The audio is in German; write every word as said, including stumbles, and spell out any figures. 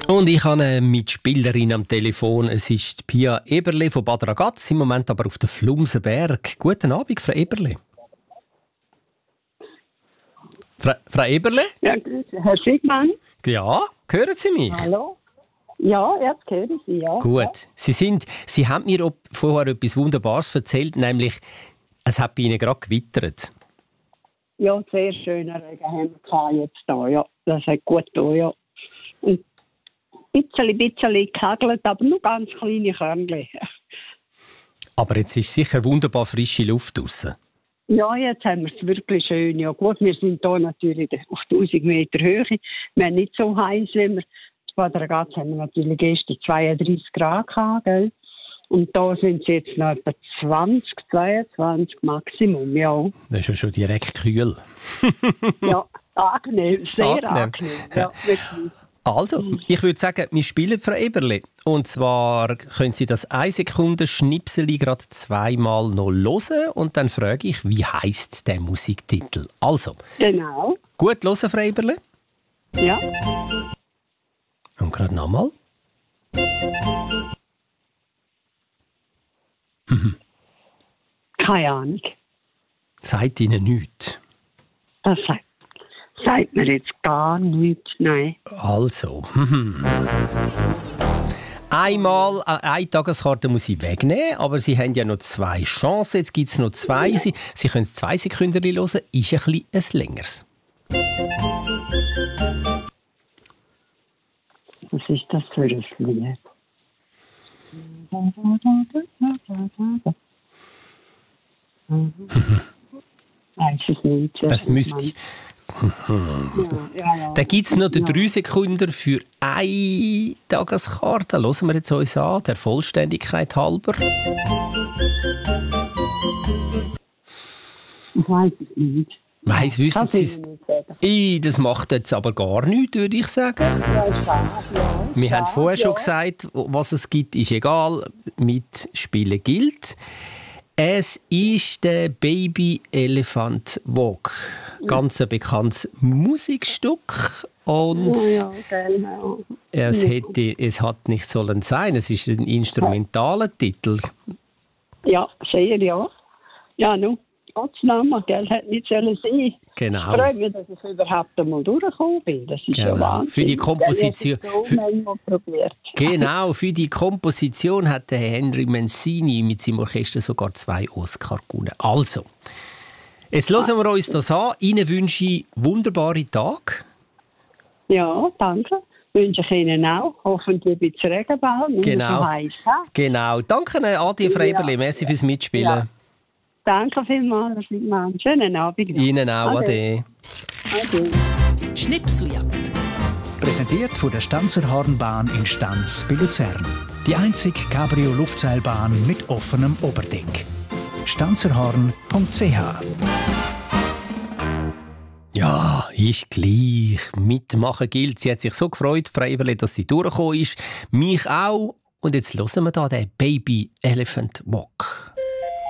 Und ich habe eine Mitspielerin am Telefon. Es ist Pia Eberle von Bad Ragaz, im Moment aber auf dem Flumsenberg. Guten Abend, Frau Eberle. Frau, Frau Eberle? Ja, grüße. Herr Schickmann? Ja, hören Sie mich? Hallo? Ja, jetzt höre ich Sie, ja. Gut. Ja. Sie, sind, Sie haben mir vorher etwas Wunderbares erzählt, nämlich, es hat bei Ihnen gerade gewittert. Ja, sehr schöner Regen haben wir jetzt hier, ja. Das hat gut getan, ja. Und ein bisschen, bisschen gehagelt, aber nur ganz kleine Körnchen. Aber jetzt ist sicher wunderbar frische Luft draussen. Ja, jetzt haben wir es wirklich schön. Ja gut, wir sind hier natürlich auf tausend Meter Höhe. Wir haben nicht so heiß, wie wir... Bei der Ragaz haben wir natürlich gestern zweiunddreißig Grad gehabt, gell? Und da sind es jetzt noch etwa zwanzig, zweiundzwanzig Maximum, ja. Das ist ja schon direkt kühl. Ja, angenehm, sehr angenehm. angenehm. Ja, wirklich. Also, ich würde sagen, wir spielen Frau Eberle. Und zwar können Sie das eine Sekunde Schnipseli gerade zweimal noch hören und dann frage ich, wie heisst der Musiktitel? Also, Genau. gut hören, Frau Eberle. Ja. Und gerade nochmal. Keine Ahnung. Sagt Ihnen nichts. Das sagt, sagt mir jetzt gar nichts, nein. Also, einmal eine Tageskarte muss ich wegnehmen, aber Sie haben ja noch zwei Chancen. Jetzt gibt es noch zwei. Sie, Sie können zwei Sekunden hören, ist ein bisschen ein längeres. Was ist das für ein Lied? Weiß ich nicht. Das müsste ich. Ja, ja, ja. Dann gibt es noch den Ja. drei Sekunden für eine Tageskarte. Hören wir jetzt uns an, der Vollständigkeit halber. Ich weiß es nicht. Weiss, wissen Kann Sie ich es? nicht sagen. Ih, das macht jetzt aber gar nichts, würde ich sagen. Ja, ist schade, ja. Wir haben Schade, vorher schon ja. gesagt, was es gibt, ist egal. Mitspielen gilt. Es ist der Baby Elephant Walk. Ganz ein bekanntes Musikstück. Und Ja, ja, genau. es, Ja. hätte, es hat nicht sollen sein. Es ist ein instrumentaler Titel. Ja, sehr, ja. Ja, nun, Gottes Namen, gell, hat nicht sollen sein. Genau. Ich freue mich, dass ich überhaupt einmal durchgekommen bin. Das ist ja Genau. Wahnsinn. Für die Komposition- Ich habe es für- so manchmal probiert. Genau, für die Komposition hat der Henry Mancini mit seinem Orchester sogar zwei Oscar gewonnen. Also, jetzt hören wir uns das an. Ihnen wünsche ich wunderbare Tage. Ja, danke. Wünsche ich Ihnen auch. Hoffentlich ein bisschen Regenball. Nicht Genau. so heiß, ha? Genau. Danke, Adi Frau Eberle. Ja. Merci fürs Mitspielen. Ja. Danke vielmals, Herr Schlickmann. Schönen Abend noch. Ihnen auch. Ade. Ade. Schnipseljagd. Präsentiert von der Stanzerhornbahn in Stanz bei Luzern. Die einzige Cabrio-Luftseilbahn mit offenem Oberdeck. stanzerhorn punkt c h Ja, ist gleich. Mitmachen gilt. Sie hat sich so gefreut, Frau Eberle, dass sie durchgekommen ist. Mich auch. Und jetzt hören wir da den Baby Elephant Walk.